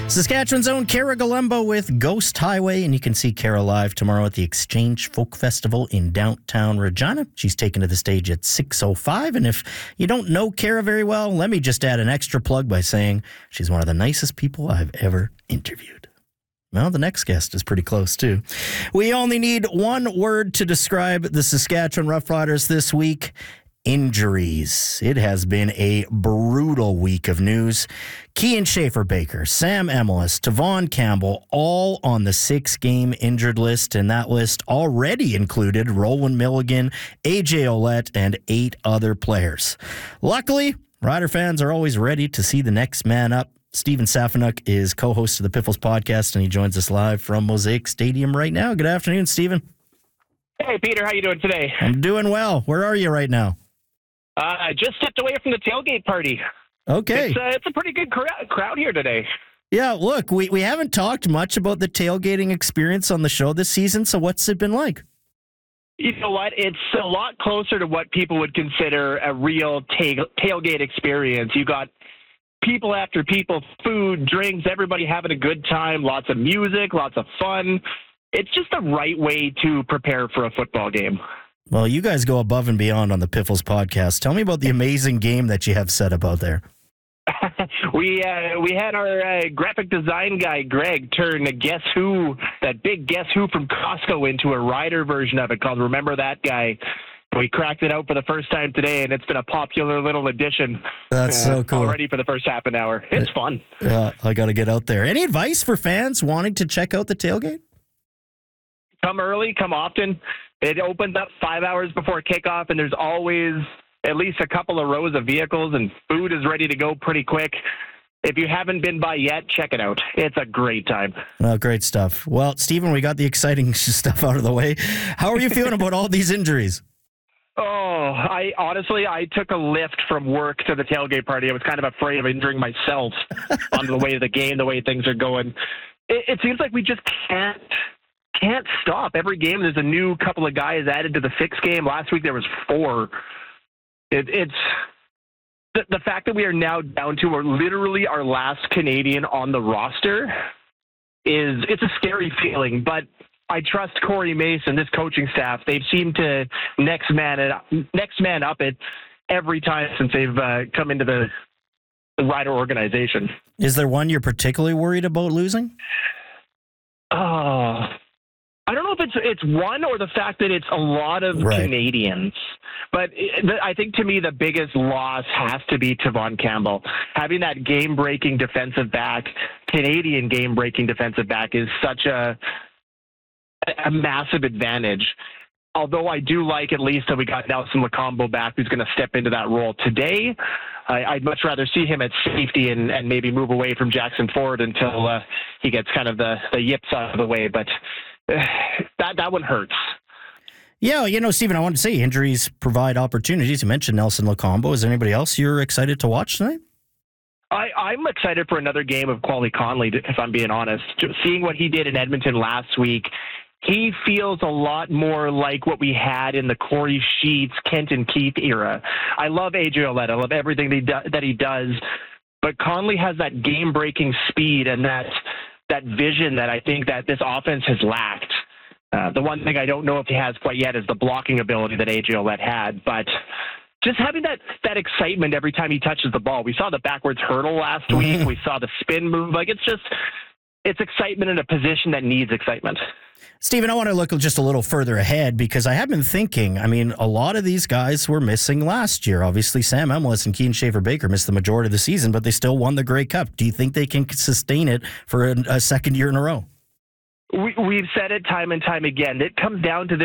Saskatchewan's own Cara Galembo with Ghost Highway, and you can see Cara live tomorrow at the Exchange Folk Festival in downtown Regina. She's taken to the stage at 6:05, and if you don't know Cara very well, let me just add an extra plug by saying she's one of the nicest people I've ever interviewed. Well, the next guest is pretty close, too. We only need one word to describe the Saskatchewan Roughriders this week: injuries. It has been a brutal week of news. Kian Schaffer-Baker, Sam Emilus, Tavon Campbell, all on the 6-game injured list, and that list already included Roland Milligan, AJ Ouellette, and 8 other players. Luckily, Rider fans are always ready to see the next man up. Stephen Safanuk is co-host of the Piffles podcast, and he joins us live from Mosaic Stadium right now. Good afternoon, Stephen. Hey, Peter. How you doing today? I'm doing well. Where are you right now? I just stepped away from the tailgate party. Okay. It's a pretty good crowd here today. Yeah, look, we haven't talked much about the tailgating experience on the show this season, so what's it been like? You know what? It's a lot closer to what people would consider a real tailgate experience. You got people after people, food, drinks, everybody having a good time, lots of music, lots of fun. It's just the right way to prepare for a football game. Well, you guys go above and beyond on the Piffles podcast. Tell me about the amazing game that you have set up out there. We had our graphic design guy, Greg, turn that big Guess Who from Costco into a Rider version of it called Remember That Guy. We cracked it out for the first time today, and it's been a popular little addition. That's so cool. Already for the first half an hour. It's fun. I got to get out there. Any advice for fans wanting to check out the tailgate? Come early, come often. It opens up 5 hours before kickoff, and there's always at least a couple of rows of vehicles, and food is ready to go pretty quick. If you haven't been by yet, check it out. It's a great time. Well, great stuff. Well, Stephen, we got the exciting stuff out of the way. How are you feeling about all these injuries? Oh, I took a lift from work to the tailgate party. I was kind of afraid of injuring myself on the way to the game, the way things are going. It seems like we just can't stop. Every game there's a new couple of guys added to the 6 game. Last week there was 4. It's the fact that we are now down to literally our last Canadian on the roster it's a scary feeling, but I trust Corey Mason, this coaching staff. They've seemed to next man up it every time since they've come into the Rider organization. Is there one you're particularly worried about losing? I don't know if it's one or the fact that it's a lot of Canadians. But I think to me the biggest loss has to be Tavon Campbell. Having that game-breaking defensive back, Canadian game-breaking defensive back, is such a massive advantage. Although I do like at least that we got Nelson Locombo back, who's going to step into that role today. I'd much rather see him at safety and maybe move away from Jackson Ford until he gets kind of the yips out of the way. But that one hurts. Yeah, Stephen, I wanted to say injuries provide opportunities. You mentioned Nelson Locombo. Is there anybody else you're excited to watch tonight? I'm excited for another game of Quali Conley, if I'm being honest. Seeing what he did in Edmonton last week, he feels a lot more like what we had in the Corey Sheets, Kenton Keith era. I love AJ Ouellette. I love everything that he does. But Conley has that game-breaking speed and that vision that I think that this offense has lacked. The one thing I don't know if he has quite yet is the blocking ability that AJ Ouellette had. But just having that excitement every time he touches the ball. We saw the backwards hurdle last week. We saw the spin move. It's excitement in a position that needs excitement. Stephen, I want to look just a little further ahead because I have been thinking, a lot of these guys were missing last year. Obviously, Sam Emilus and Kian Schaffer-Baker missed the majority of the season, but they still won the Grey Cup. Do you think they can sustain it for a second year in a row? We've said it time and time again. It comes down to this.